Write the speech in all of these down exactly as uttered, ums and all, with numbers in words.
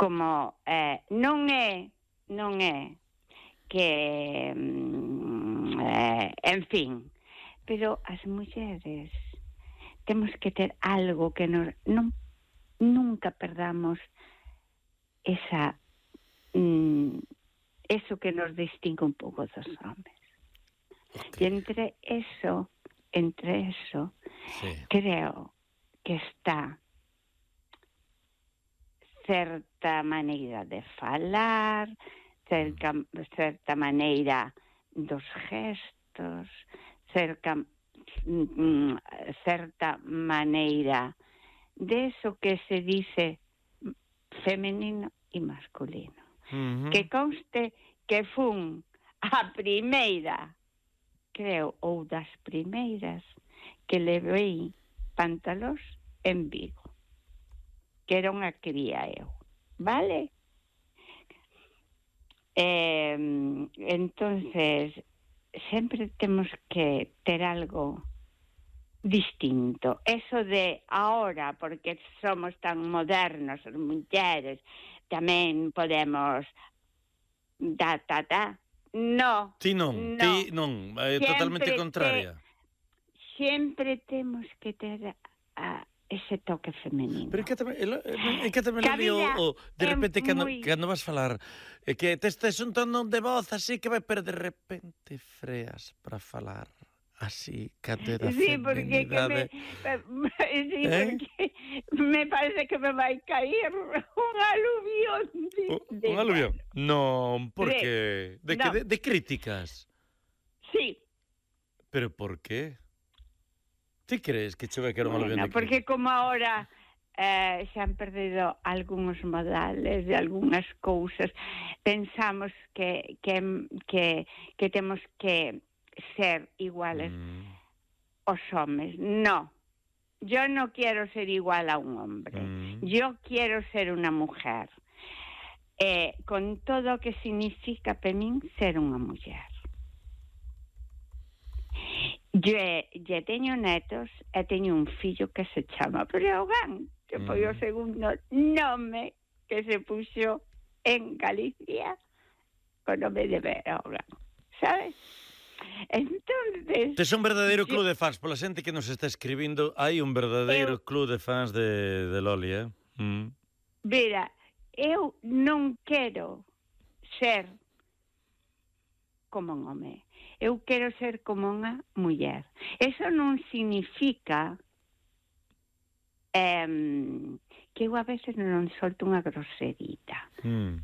como eh, non é non é que mm, eh, en fin, pero as mulleres temos que ter algo que nos non nunca perdamos esa mm, eso que nos distingue un pouco dos homes. Okay. Y entre eso, entre eso, sí. creo que está certa maneira de falar, certa, certa maneira dos gestos, cerca, mm, certa maneira de eso que se dice femenino e masculino. Uh-huh. Que conste que fun a primeira, creo, ou das primeiras que levei pantalós en Vigo, que era unha cría eu, vale? Eh, entonces, sempre temos que ter algo distinto. Eso de ahora, porque somos tan modernos, as mulleres, tamén podemos da, ta, ta. No. Ti non, no. ti non, é siempre totalmente contraria. Te, sempre temos que ter a, ese toque femenino. Pero que tamén, é que tamén lo lío, o, de repente, cando, muy... cando vas falar, é que te estes un tono de voz así que vai, pero de repente freas para falar. Así, cando era sí, feminidade. Porque me, sí, ¿Eh? porque me parece que me vai caer un aluvión. De, un, un aluvión? Non, porque... De, de, no. de, de críticas? Sí. Pero por qué? Ti crees que che vai caer un bueno, aluvión de críticas? Porque como ahora eh, se han perdido algúns modales de algunhas cousas, pensamos que, que, que, que temos que ser iguales mm. os hombres. No, yo no quiero ser igual a un hombre. Mm. Yo quiero ser una mujer. Eh, con todo o que significa para min ser unha muller. Yo, yo teño netos e teño un fillo que se chama Breogán, que mm. foi o segundo nome que se puxo en Galicia con nome de Breogán, sabes? Entonces, tes un verdadeiro club de fans. Pola xente que nos está escribindo, hai un verdadeiro eu, club de fans de, de Loli, eh? Mm. Mira, eu non quero ser como un home. Eu quero ser como unha muller. Eso non significa eh, que eu a veces non solto unha groserita. Mm.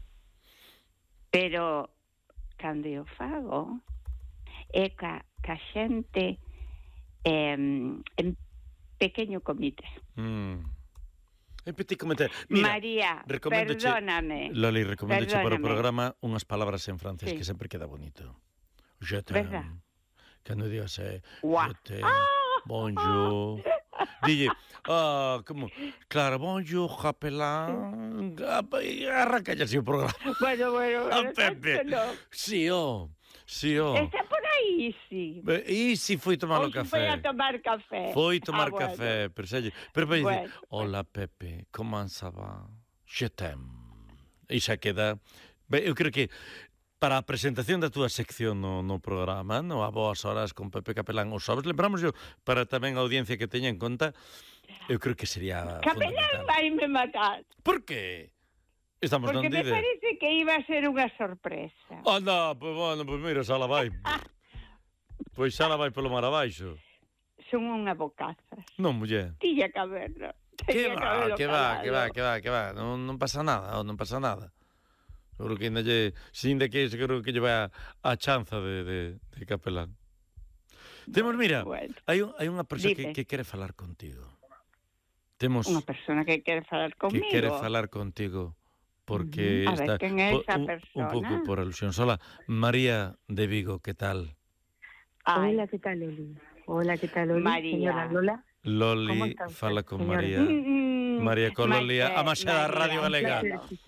Pero cando eu fago é ca, ca xente eh, en pequeño comité. Mm. En petit comité. Mira, María, perdóname. Loli, recomendoche para o programa unhas palabras en francés, sí, que sempre queda bonito. Je t'aime. Cando digas eh, je t'aime, ah! Bonjour. Dille, ah, como, claro, bonjour, capelán. Arranca ya así o programa. Bueno, bueno, bueno. A Pepe. No. Sí, oh. Sí, oh. Está por aí, sí. E si foi tomar o café. Foi a tomar café. Foi tomar ah, café, bueno. pero xa, pero para bueno, dizer, hola Pepe, como ça va? Je t'aime. E xa queda. Eu creo que para a presentación da túa sección no, no programa, no a boas horas con Pepe Capelán os sábados, lembramos yo, para tamén a audiencia que teña en conta, eu creo que sería Capelán vai me matar. Por qué? Estamos Porque me idea. parece que iba a ser unha sorpresa. Anda, pois bueno, pois mira, xa la vai. Pois xa la vai polo mar abaixo. Son unha bocaza. Non, muller. Tilla caberno. Que va, que va, que va, que va, que va. Non, non pasa nada, non pasa nada. Seguro que ainda lle, sin de que seguro que lle vai a, a chanza de, de, de Capelán. Temos, mira, bueno, hai, un, hai unha persoa que, que quere falar contigo. Temos unha persona que quere falar comigo. Que quere falar contigo. Porque uh-huh. A está ver, quen é esa un, persona? Un pouco por alusión. Hola, María de Vigo, que tal? Ay. Hola, que tal, Loli? Hola, que tal, Loli? María. Señora Lola. Loli, fala con María. Mm, María con Loli, a Maxada Radio Galega.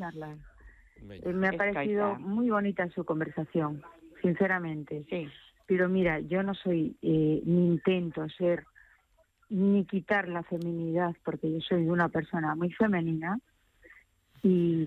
Eh, me ha parecido muy bonita su conversación, sinceramente. Sí. Pero mira, yo no soy, eh, ni intento ser, ni quitar la feminidad, porque yo soy una persona muy femenina. Y